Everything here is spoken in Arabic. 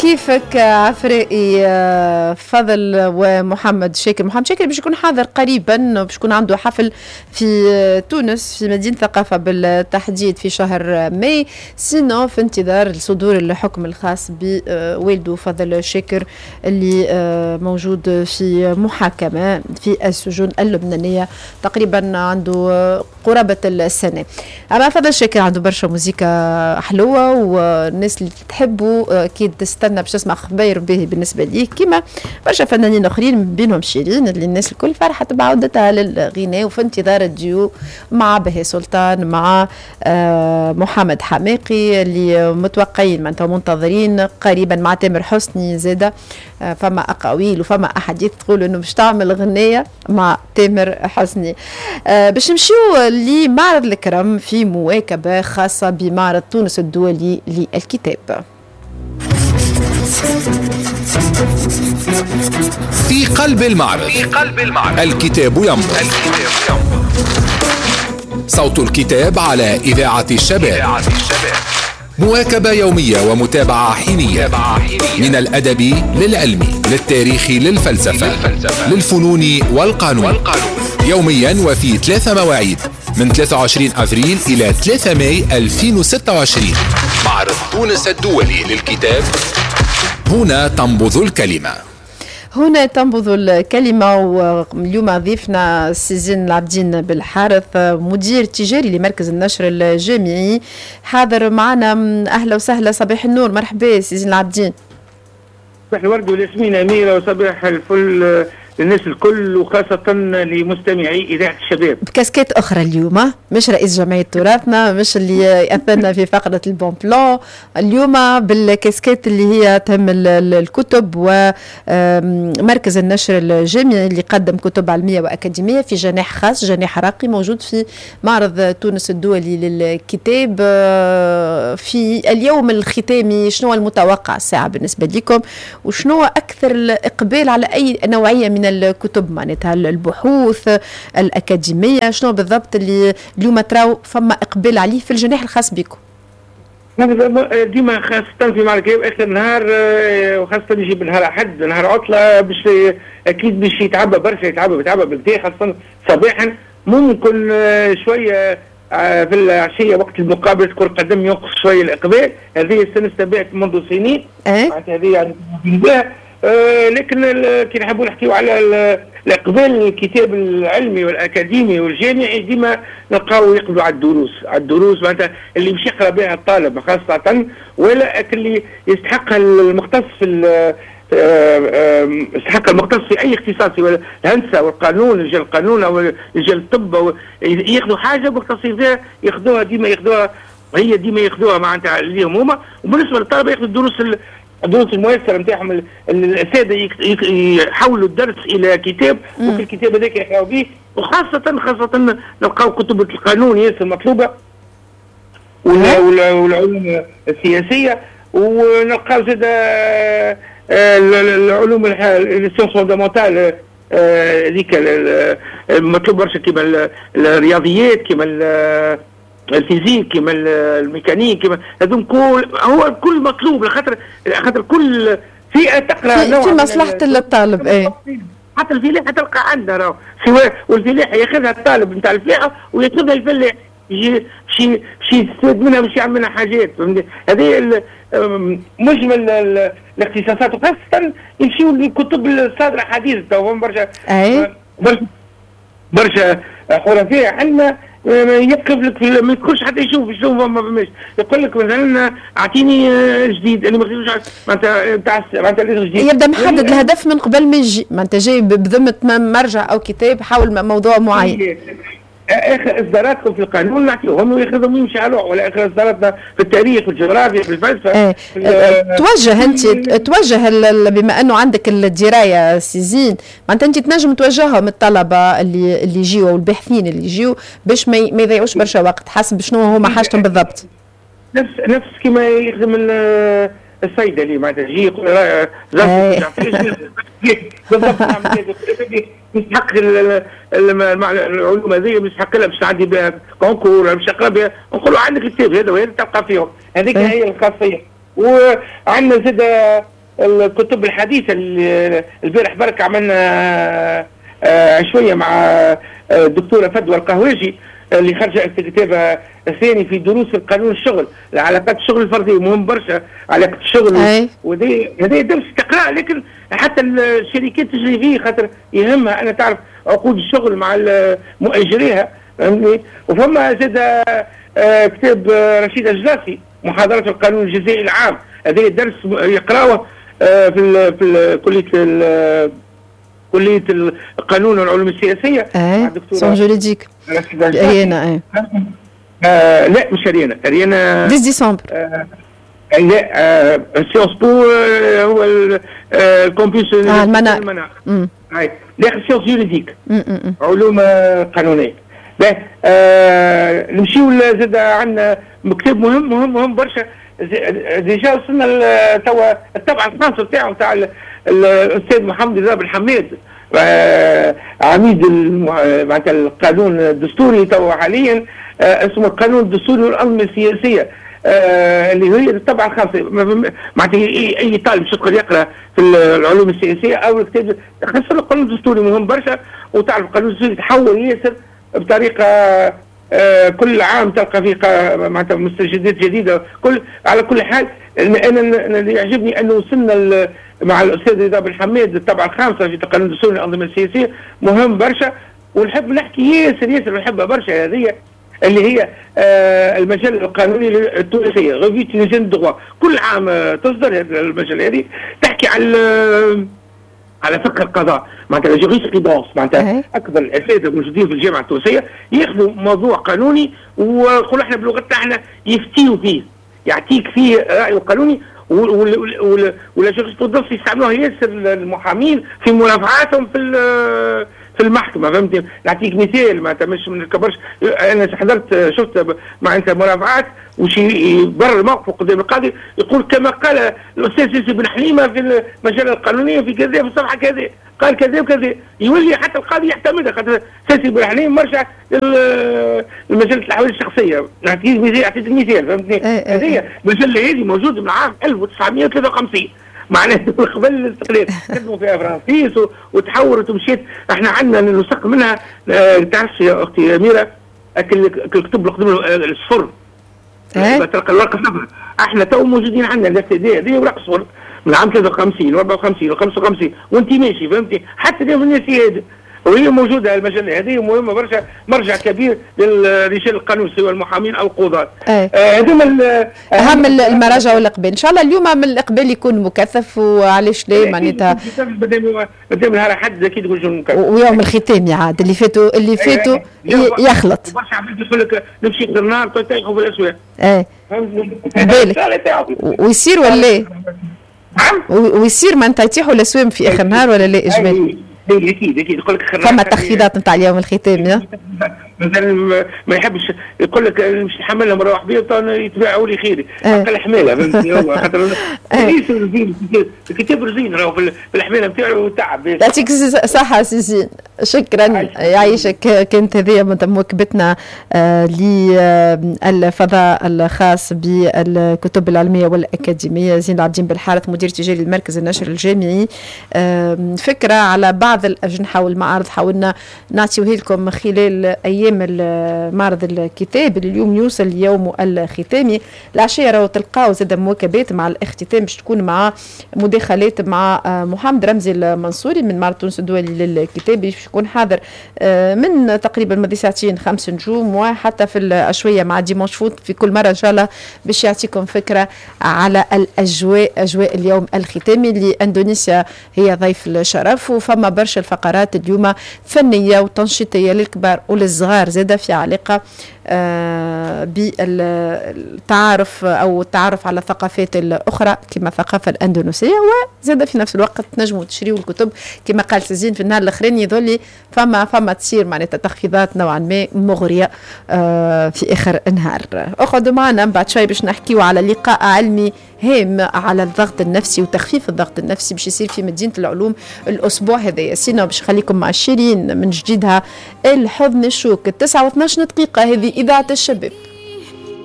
كيفك عفرائي فضل ومحمد شاكر. محمد شاكر باش يكون حاضر قريبا، باش يكون عنده حفل في تونس في مدينة ثقافة بالتحديد في شهر ماي. سينو في انتظار صدور الحكم الخاص بوالده فضل شاكر اللي موجود في محاكمة في السجون اللبنانية تقريبا عنده قرابة السنة. أما فضل شاكر عنده برشا موسيقى حلوة والناس اللي تحبه أكيد تستنى باش تسمع خباير به بالنسبة ليه، كما برشا فنانين آخرين بينهم شيرين اللي الناس الكل فرحة بعودتها للغناء وفي انتظار الديو مع بهي سلطان مع محمد حماقي اللي متوقعين معناتها منتظرين قريبا مع تامر حسني زادة. فما أقاويل وفما أحاديث تقول إنه باش تعمل غنية مع تامر حسني. باش نمشيو لمعرض الكرم في مواكبة خاصة بمعرض تونس الدولي للكتاب. في قلب المعرض الكتاب ينبض. صوت الكتاب على إذاعة الشباب. مواكبة يومية ومتابعة حينية من الأدب للعلم للتاريخ للفلسفة للفنون والقانون، يوميا وفي 3 مواعيد من 23 أفريل إلى 3 ماي 2026. معرض تونس الدولي للكتاب، هنا تنبض الكلمة. هنا تنبض الكلمة. واليوم ضيفنا سيزين العابدين بالحارث مدير تجاري لمركز النشر الجامعي حاضر معنا. أهلا وسهلا، صباح النور، مرحبا سيزين العابدين. صباح الورد والياسمين أميرة، وصباح الفل للناس الكل وخاصة لمستمعي إذاعة الشباب. بكاسكيت أخرى اليوم، مش رئيس جمعية تراثنا، مش اللي أثرنا في فقرة البون بلان، اليوم بالكاسكيت اللي هي تهم الكتب ومركز النشر الجامعي اللي قدم كتب علمية وأكاديمية في جناح خاص، جناح راقي موجود في معرض تونس الدولي للكتاب. في اليوم الختامي شنو المتوقع الساعة بالنسبة لكم، وشنو أكثر الإقبال على أي نوعية من الكتب معناتها البحوث الأكاديمية، شنو بالضبط اللي اليوم تراو فما إقبال عليه في الجناح الخاص بكم؟ ديما خاصة في معرض آخر نهار وخاصة يجي بنهار أحد نهار عطلة باش أكيد باش يتعبى برشا، يتعبى بالكدا خاصة صباحا. ممكن شوية في العشية وقت المقابلة تكون قدم ينقص شوية الإقبال. هذه السنة استبعت منذ سنين معناتها هذه يعني لكن كي نحبوا نحكيو على الاقبال الكتاب العلمي والاكاديمي والجامعي ديما نلقاو يقبلوا على الدروس معناتها اللي مش يقرا بها الطالب خاصه، ولا اللي يستحق المختص في يستحق المختص في اي اختصاص، الهندسه والقانون، رجال القانون او رجال الطب أو ياخذوا حاجه مختصين فيها ياخذوها ديما ياخذوها معناتها ليهم هما. وبالنسبه للطلبه ياخذوا الدروس الميسره نتاعهم، الاساتذه يحولوا الدرس الى كتاب وفي الكتاب هذاك يقراوا به. وخاصه نلقاو كتب القانون ياسر مطلوبه والعلوم السياسيه، ونلقاو زاد العلوم السيونس فوندامونتال هذيك مطلوب برشا كيما الرياضيات كيما الفيزيك كيما الميكانيك كيما هذوم هو الكل مطلوب خاطر كل فئه تقرا في مصلحه الطالب. حتى الفلاحه تلقى عندنا راهو سواء، والفلاحه ياخذها الطالب نتاع الفلاحه وياخذها الفلاح شي يستفاد منها باش يعمل منها حاجات. هذه مجمل الاختصاصات، وخاصه يمشيوا للكتب الصادره حديث تو برشا حرفاء عندنا يكتب لك ما يدخلش حتى يشوف شنو ما فماش، يقول لك مثلا اعطيني جديد اللي ما خديتوش معناتها جديد. يبدا محدد الهدف من قبل ما يجي، معناتها جاي بذمه مرجع او كتاب حول موضوع معين. اخر اصداراتكم في القانون نعطيهم وياخذهم ويمشي على روحه، ولا اخر اصداراتنا في التاريخ والجغرافيا في الفلسفه. توجه انت بما انه عندك الدرايه سيزين، معناتها انت تنجم توجههم الطلبه اللي يجيوا والباحثين اللي يجيوا باش ما يضيعوش برشا وقت حسب شنو هما حاجتهم بالضبط. نفس كما يخدم الصيدلي معناتها يجي يقول يستحق العلوم هذه يستحق لها باش تعدي بها كونكور باش تقرا بها، نقولوا عندك الكتاب هذا وهذا تلقى فيهم، هذيك هي الخاصيه. وعندنا زاد الكتب الحديثه اللي البارح برك عملنا شويه مع الدكتوره فدوى القهويجي اللي خرج كتابها الثاني في دروس القانون الشغل، علاقات الشغل الفرديه مهم برشا، علاقه الشغل هذا درس تقرا، لكن حتى الشركات تجري فيه خاطر يهمها ان تعرف عقود الشغل مع مؤجريها، فهمتني؟ وفما زاد كتاب رشيد الجلاسي محاضرات القانون الجزائي العام، هذا درس يقراوه في كلية القانون والعلوم السياسية مع الدكتورة جوريديك ريانا. لا مش ريانا 10 ديسمبر. لا سيونس بو هو الكمبيوتر المناع. لا سيونس جوريديك علوم قانونية. نمشيو زاد عندنا كتاب مهم برشا، ديجا وصلنا توا الطبعة الخاصة تاعو تاع الاستاذ محمد رضا بن حماد عميد معناتها القانون الدستوري توا حاليا، اسمه القانون الدستوري والأنظمة السياسية، اللي هي الطبعة الخاصة. معناتها اي طالب يدخل يقرا في العلوم السياسية او الكتاب خاصة القانون الدستوري مهم برشا، وتعرف القانون الدستوري تحول ياسر بطريقة كل عام تلقى فيه معناتها مستجدات جديدة. على كل حال انا اللي يعجبني انه وصلنا مع الاستاذ رضا بن حماد الطبعه الخامسه في القانون الدستوري والانظمه السياسيه مهم برشا، ونحب نحكي ياسر ونحبها برشا. هذه اللي هي المجله القانونيه التونسيه ريفيو تونسيان دو، كل عام تصدر هذه المجله هذه تحكي على فقه القضاء، معناتها جوريسبرودونس، معناتها اكبر الاساتذه الموجودين في الجامعه التونسيه ياخذوا موضوع قانوني ويقولوا احنا بلغتنا احنا يفتيوا فيه، يعطيك فيه رايه قانوني، ولا جوريسبرودونس يستعملوها ياسر المحامين في مرافعاتهم في المحكمه، فهمتني؟ نعطيك مثال معناتها مش من الكبرش، انا حضرت شفت معناتها مرافعات وشي برا الموقف قدام القاضي يقول كما قال الاستاذ سيسي بن حليمه في المجله القانونيه في كذا في الصفحه كذا قال كذا وكذا، يولي حتى القاضي يعتمدها خاطر سيسي بن حليمه مرجع لمجله الاحوال الشخصيه. نعطيك مثال، اعطيتك مثال، فهمتني؟ هذه المجله هذه موجوده من عام 1953 معناته قبل الاستقلال، خدموا فيها فرنسيس وتحورت ومشيت. احنا عندنا نسق منها، تعرفي يا اختي اميره الكتب الصفر تلقى الورقه صفر، احنا تو موجودين عندنا الافتداء هذه ورقه صفر من عام 53 و54 و55 وانت ماشي، فهمتي؟ حتى اليوم الناس هذه وهي موجوده المجله هذه مهمه برشا، مرجع كبير للرجال القانون سواء المحامين او القضاة. هذوما اهم المراجع والاقبال. ان شاء الله اليوم من الاقبال يكون مكثف، وعلاش لا معناتها مادام نهار حد اكيد يكون مكثف، ويوم الختام يعاد اللي فاتوا يخلط. برشا عباد يقول لك نمشي غير نهار تطيحوا في الاسواق. بالك ويصير ولا ويصير معناتها يطيحوا الاسواق في اخر نهار ولا لا اجمالي؟ اكيد يقول لك فما التخفيضات نتاع اليوم الختامي، مثلا ما يحبش يقول لك مش نحملها مروح بيه يتباعوا لي خيري اقل حماله، فهمتني؟ هو خاطر الكتاب رزين راهو في الحماله نتاعو تعب. يعطيك الصحه سيزين، شكرا يعيشك. كانت هذه مواكبتنا للفضاء الخاص بالكتب العلميه والاكاديميه زين العابدين بالحارث مدير تجاري المركز النشر الجامعي. فكره على بعض الاجنحه والمعارض حاولنا نعطيوه لكم خلال ايام معرض الكتاب اللي اليوم يوصل اليوم الختامي. العشيه راهو تلقاو زاد مواكبات مع الاختتام باش تكون مع مداخلات مع محمد رمزي المنصوري من معرض تونس الدولي للكتاب باش يكون حاضر من تقريبا مدة ساعتين 5 نجوم، وحتى في العشويه مع ديمونش فوت في كل مره ان شاء الله باش يعطيكم فكره على الاجواء، اجواء اليوم الختامي اللي اندونيسيا هي ضيف الشرف، وفما برشا الفقرات اليوم فنيه وتنشيطيه للكبار وللصغار زاده في علاقه بالتعارف او التعرف على الثقافات الاخرى كما الثقافه الاندونيسيه، وزاده في نفس الوقت تنجموا تشريوا الكتب كما قال سيزين في النهار الاخراني يظل فما تصير معناتها تخفيضات نوعا ما مغريه في اخر النهار. اقعدوا معنا بعد شوي باش نحكيو على لقاء علمي هام على الضغط النفسي وتخفيف الضغط النفسي باش يصير في مدينه العلوم الاسبوع هذا. سينا باش خليكم مع شيرين من جديدها الحضن الشوك. 9:12 دقيقه، هذه اذاعه الشباب.